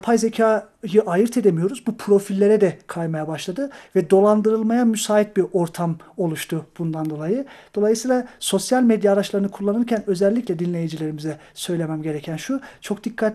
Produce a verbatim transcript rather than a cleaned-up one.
Yapay zekayı ayırt edemiyoruz. Bu profillere de kaymaya başladı ve dolandırılmaya müsait bir ortam oluştu bundan dolayı. Dolayısıyla sosyal medya araçlarını kullanırken özellikle dinleyicilerimize söylemem gereken şu: çok dikkat